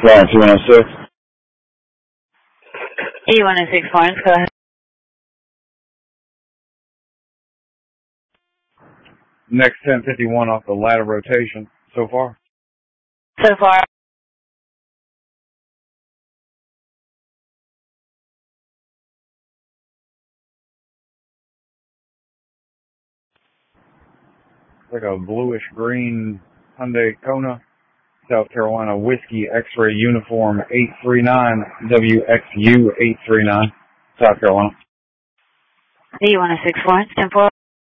Flying 206. E106 Florence, go ahead. Next 1051 off the ladder rotation so far. So far, Like a bluish green Hyundai Kona, South Carolina Whiskey X-ray uniform 839 WXU 839, South Carolina. E106 Florence, 10-4.